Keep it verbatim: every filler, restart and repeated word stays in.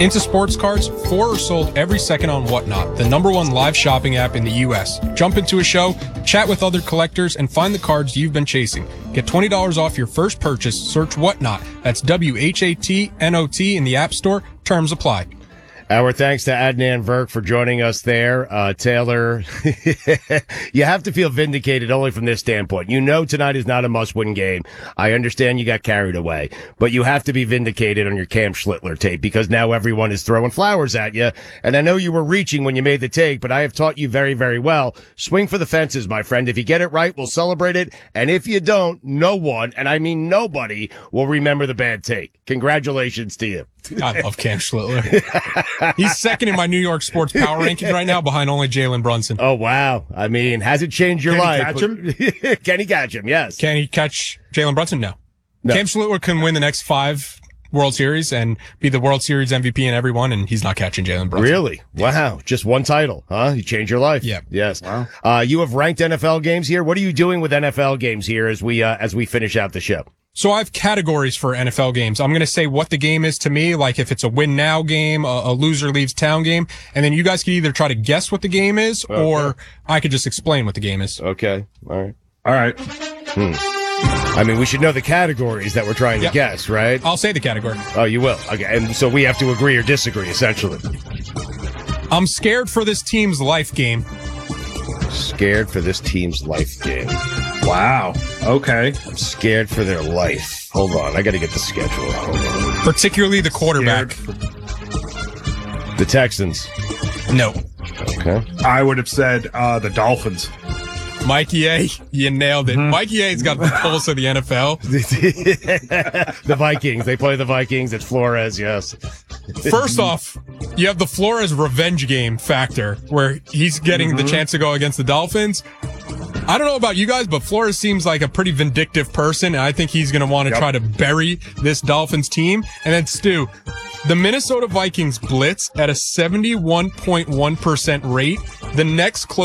Into Sports Cards, four are sold every second on Whatnot, the number one live shopping app in the U S. Jump into a show, chat with other collectors, and find the cards you've been chasing. Get twenty dollars off your first purchase. Search Whatnot. That's W H A T N O T in the App Store. Terms apply. Our thanks to Adnan Virk for joining us there. Uh, Taylor, you have to feel vindicated only from this standpoint. You know tonight is not a must-win game. I understand you got carried away, but you have to be vindicated on your Cam Schlittler tape because now everyone is throwing flowers at you. And I know you were reaching when you made the take, but I have taught you very, very well. Swing for the fences, my friend. If you get it right, we'll celebrate it. And if you don't, no one, and I mean nobody, will remember the bad take. Congratulations to you. I love Cam Schlittler. He's second in my New York sports power ranking right now, behind only Jalen Brunson. Oh, wow. I mean, has it changed your Can life? Can he catch him? Can he catch him? Yes. Can he catch Jalen Brunson? No. no. Cam Schlittler can win the next five World Series and be the World Series M V P in every one, and he's not catching Jalen Brunson. Really? Wow. Just one title, huh? You changed your life. Yeah. Yes. Wow. Uh, you have ranked N F L games here. What are you doing with N F L games here as we, uh, as we finish out the show? So I have categories for N F L games. I'm going to say what the game is to me, like if it's a win now game, a, a loser leaves town game, and then you guys can either try to guess what the game is, Okay. or I could just explain what the game is. Okay. All right. All right. Hmm. I mean, we should know the categories that we're trying Yep. to guess, right? I'll say the category. Oh, you will. Okay. And so we have to agree or disagree, essentially. I'm scared for this team's life game. Scared for this team's life game. Wow. Okay. I'm scared for their life. Hold on. I got to get the schedule. Hold on. Particularly the quarterback. The Texans. No. Okay. I would have said uh, the Dolphins. Mikey A, you nailed it. Mm-hmm. Mikey A's got the pulse of the N F L. The Vikings. They play the Vikings. It's Flores, yes. First off, you have the Flores revenge game factor where he's getting Mm-hmm. the chance to go against the Dolphins. I don't know about you guys, but Flores seems like a pretty vindictive person, and I think he's going to want to Yep. try to bury this Dolphins team. And then, Stu, the Minnesota Vikings blitz at a seventy-one point one percent rate. The next close